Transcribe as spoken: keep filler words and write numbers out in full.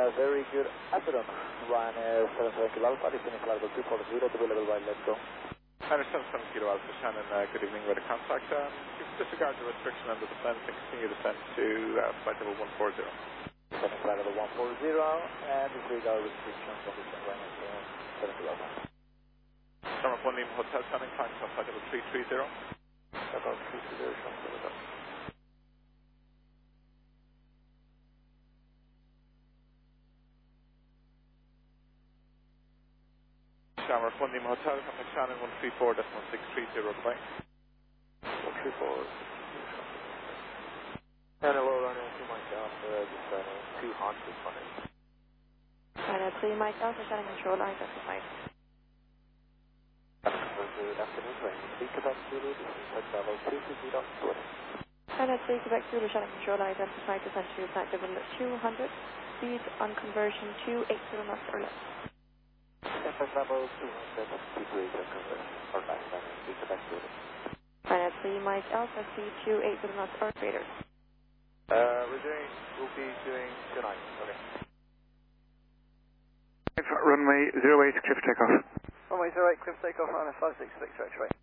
Uh, very good afternoon. Ryanair seven seven Kilo Alpha, descending flight level two four zero to be level right, let's go. Ryanair seven seven Kilo Alpha, Shannon, uh, good evening, weather contact. Um, disregard the restriction under the plane and continue descent to uh, flight level one four zero. Descending flight level one four zero, and disregard restrictions on the Ryanair seven Kilo Alpha. Summer one Lima Hotel, Shannon, climb to flight level three three zero. About three three zero, Shannon, Shamrock one Lima Hotel, contact Shannon one three four point one six three zero, bye. one three four. And hello, Ryanair two Mike Alpha, just uh, two hundred running. Ryanair three Mike Alpha, Shannon control, identified. Good afternoon, Ryanair three Quebec Zulu, this is flight level two two zero, sorting. Ryanair three Quebec Zulu, Shannon control, identified, descent to flight level two hundred, speed on conversion two eighty knots or less. Flight level two hundred, two two eight conversion, or less, Ryanair three Quebec Zulu. Ryanair three Mike Alpha, speed two eighty knots or greater. Uh, we're doing, we'll be doing two nine, okay. Runway zero eight, cliff takeoff. Runway zero eight, cliff takeoff, Ryanair five six six, right, right.